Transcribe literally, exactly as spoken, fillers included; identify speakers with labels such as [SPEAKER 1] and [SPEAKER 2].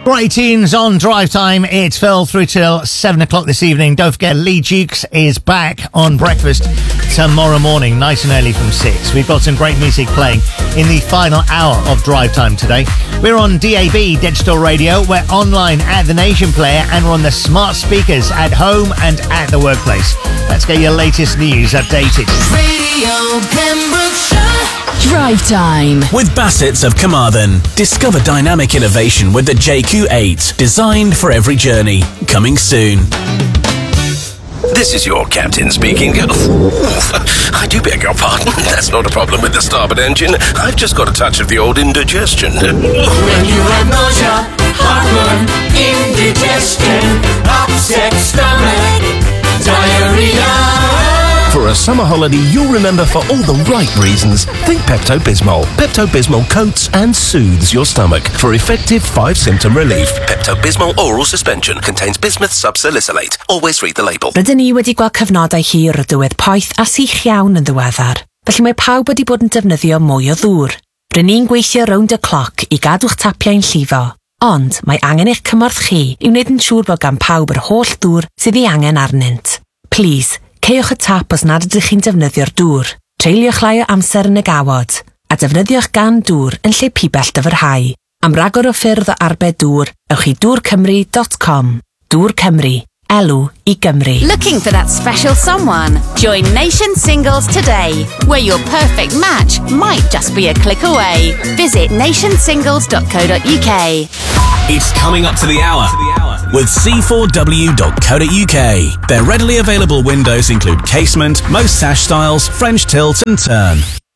[SPEAKER 1] Great tunes on Drive Time. It's Phil through till seven o'clock this evening. Don't forget, Lee Dukes is back on breakfast tomorrow morning, nice and early from six. We've got some great music playing in the final hour of Drive Time today. We're on D A B Digital Radio. We're online at the Nation Player, and we're on the smart speakers at home and at the workplace. Let's get your latest news updated.
[SPEAKER 2] Radio Pembrokeshire.
[SPEAKER 3] Drive Time
[SPEAKER 4] with Bassett's of Carmarthen. Discover dynamic innovation with the J Q eight, designed for every journey. Coming soon.
[SPEAKER 5] This is your captain speaking. I do beg your pardon. That's not a problem with the starboard engine. I've just got a touch of the old indigestion.
[SPEAKER 2] When you have nausea, heartburn, indigestion, upset stomach, diarrhea.
[SPEAKER 5] For a summer holiday you'll remember for all the right reasons, think Pepto-Bismol. Pepto-Bismol coats and soothes your stomach for effective five-symptom relief. Pepto-Bismol oral suspension contains bismuth subsalicylate. Always read the label.
[SPEAKER 6] Rydyn ni wedi gweld cyfnodau hir o dywydd poeth a sych iawn yn ddiweddar. Felly mae pawb wedi bod yn defnyddio mwy o ddŵr. Rydyn ni'n gweithio round y cloc i gadw'ch tapiau'n llifo. Ond mae angen eich cymorth chi i wneud yn siŵr bod gan pawb yr holl ddŵr sydd ei angen arnynt. Please, ceiwch y tap os nad ydych chi'n defnyddio'r dŵr. Treulio'ch lai o amser yn y gawod, a defnyddio'ch gan dŵr yn lle pibell dyfrhau. Am ragor o ffyrdd o arbed dŵr, ewch i dŵr cymru dot com. Dŵr Cymru, elw i Gymru.
[SPEAKER 3] Looking for that special someone? Join Nation Singles today, where your perfect match might just be a click away. Visit nation singles dot co dot uk.
[SPEAKER 4] It's coming up to the hour with c four w dot co dot uk. Their readily available windows include casement, most sash styles, French tilt and turn.